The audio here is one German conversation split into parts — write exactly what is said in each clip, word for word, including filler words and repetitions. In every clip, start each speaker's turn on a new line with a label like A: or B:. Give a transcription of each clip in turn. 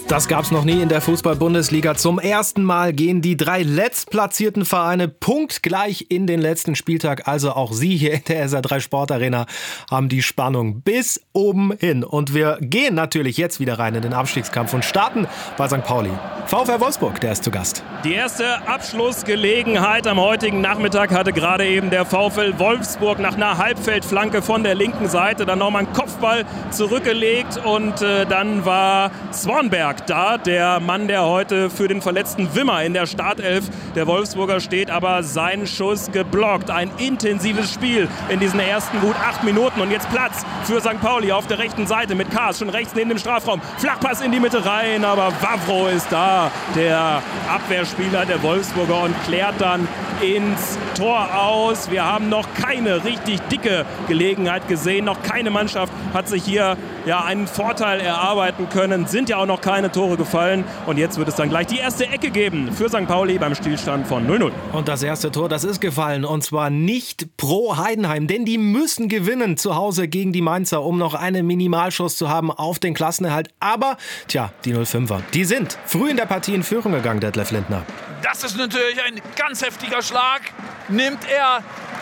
A: Das gab's noch nie in der Fußball-Bundesliga. Zum ersten Mal gehen die drei letztplatzierten Vereine punktgleich in den letzten Spieltag. Also auch Sie hier in der S R drei Sportarena haben die Spannung bis oben hin. Und wir gehen natürlich jetzt wieder rein in den Abstiegskampf und starten bei Sankt Pauli. VfR Wolfsburg, der ist zu Gast.
B: Die erste Abschlussgelegenheit am heutigen Nachmittag hatte gerade eben der VfL Wolfsburg nach einer Halbfeldflanke von der linken Seite. Dann nochmal einen Kopfball zurückgelegt und äh, dann war Swanberg da, der Mann, der heute für den verletzten Wimmer in der Startelf der Wolfsburger steht, aber sein Schuss geblockt. Ein intensives Spiel in diesen ersten gut acht Minuten und jetzt Platz für Sankt Pauli auf der rechten Seite mit Kaas, schon rechts neben dem Strafraum. Flachpass in die Mitte rein, aber Wawro ist da, der Abwehrspieler der Wolfsburger, und klärt dann ins Tor aus. Wir haben noch keine richtig dicke Gelegenheit gesehen, noch keine Mannschaft hat sich hier ja einen Vorteil erarbeiten können, sind ja auch noch keine Tore gefallen und jetzt wird es dann gleich die erste Ecke geben für Sankt Pauli beim Stillstand von null null.
A: Und das erste Tor, das ist gefallen, und zwar nicht pro Heidenheim, denn die müssen gewinnen zu Hause gegen die Mainzer, um noch eine Minimalchance zu haben auf den Klassenerhalt. Aber, tja, die null fünfer, die sind früh in der Partie in Führung gegangen, Detlef Lindner.
C: Das ist natürlich ein ganz heftiger Schlag. Nimmt er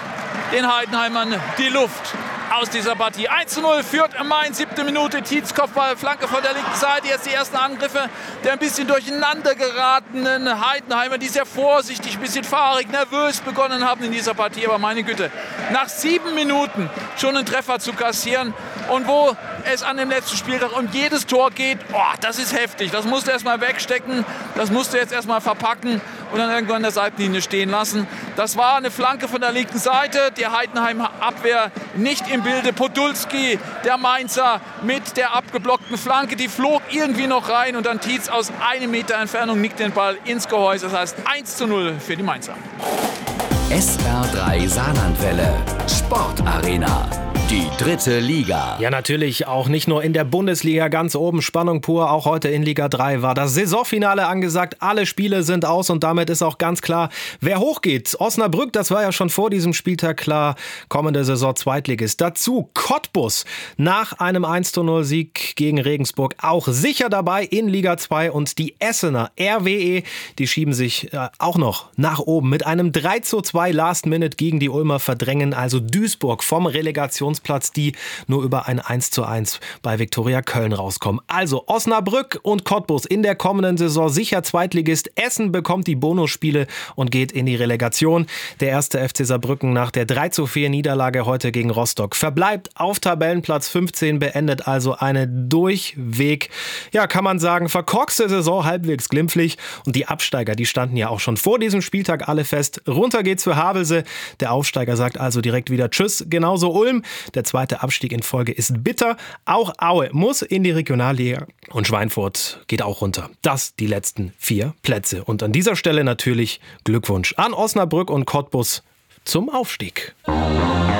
C: den Heidenheimern die Luft aus dieser Partie. eins zu null führt Mainz, siebte Minute. Tietz Kopfball, Flanke von der linken Seite. Jetzt die ersten Angriffe der ein bisschen durcheinander geratenen Heidenheimer, die sehr vorsichtig, ein bisschen fahrig, nervös begonnen haben in dieser Partie. Aber meine Güte, nach sieben Minuten schon einen Treffer zu kassieren und wo es an dem letzten Spieltag um jedes Tor geht, oh, das ist heftig. Das musst du erstmal wegstecken, das musst du jetzt erstmal verpacken und dann irgendwann an der Seitenlinie stehen lassen. Das war eine Flanke von der linken Seite, die Heidenheimer Abwehr nicht im Bilde. Podolski, der Mainzer, mit der abgeblockten Flanke, die flog irgendwie noch rein und dann Tietz aus einem Meter Entfernung nickt den Ball ins Gehäuse. Das heißt eins zu null für die Mainzer.
D: S R drei Saarlandwelle, Sportarena. Die dritte Liga.
A: Ja, natürlich auch nicht nur in der Bundesliga ganz oben, Spannung pur. Auch heute in Liga drei war das Saisonfinale angesagt. Alle Spiele sind aus und damit ist auch ganz klar, wer hochgeht. Osnabrück, das war ja schon vor diesem Spieltag klar, kommende Saison Zweitligist. Dazu Cottbus nach einem eins zu null Sieg gegen Regensburg auch sicher dabei in Liga zwei. Und die Essener R W E, die schieben sich äh, auch noch nach oben mit einem drei zu zwei Last Minute gegen die Ulmer verdrängen. Also Duisburg vom Relegations Platz, die nur über ein eins zu eins bei Viktoria Köln rauskommen. Also Osnabrück und Cottbus in der kommenden Saison sicher Zweitligist. Essen bekommt die Bonusspiele und geht in die Relegation. Der erste F C Saarbrücken nach der drei zu vier Niederlage heute gegen Rostock verbleibt auf Tabellenplatz fünfzehn, beendet also eine durchweg, ja kann man sagen, verkorkste Saison halbwegs glimpflich. Und die Absteiger, die standen ja auch schon vor diesem Spieltag alle fest. Runter geht's für Havelse. Der Aufsteiger sagt also direkt wieder Tschüss. Genauso Ulm. Der zweite Abstieg in Folge ist bitter. Auch Aue muss in die Regionalliga und Schweinfurt geht auch runter. Das die letzten vier Plätze. Und an dieser Stelle natürlich Glückwunsch an Osnabrück und Cottbus zum Aufstieg.